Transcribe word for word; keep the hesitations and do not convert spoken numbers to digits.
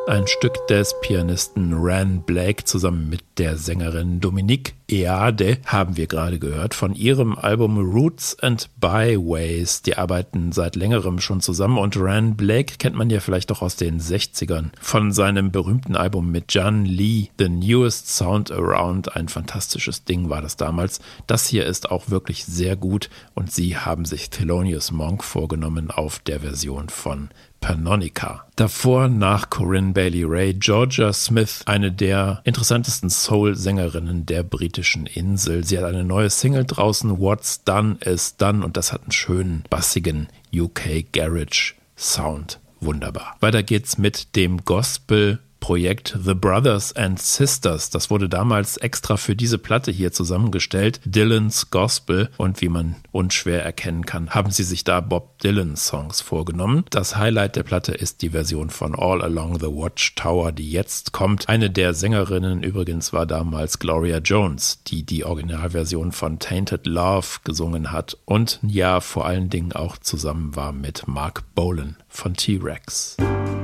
Ein Stück des Pianisten Ran Blake zusammen mit der Sängerin Dominique Eade haben wir gerade gehört von ihrem Album Roots and Byways. Die arbeiten seit längerem schon zusammen und Ran Blake kennt man ja vielleicht auch aus den sechzigern von seinem berühmten Album mit John Lee, The Newest Sound Around. Ein fantastisches Ding war das damals. Das hier ist auch wirklich sehr gut und sie haben sich Thelonious Monk vorgenommen auf der Version von Pannonica. Davor nach Corinne Bailey Rae, Georgia Smith, eine der interessantesten Soul-Sängerinnen der britischen Insel. Sie hat eine neue Single draußen, What's Done is Done, und das hat einen schönen, bassigen U K Garage Sound. Wunderbar. Weiter geht's mit dem Gospel Projekt The Brothers and Sisters. Das wurde damals extra für diese Platte hier zusammengestellt. Dylan's Gospel. Und wie man unschwer erkennen kann, haben sie sich da Bob Dylan Songs vorgenommen. Das Highlight der Platte ist die Version von All Along the Watchtower, die jetzt kommt. Eine der Sängerinnen übrigens war damals Gloria Jones, die die Originalversion von Tainted Love gesungen hat und ja vor allen Dingen auch zusammen war mit Mark Bolan von T-Rex.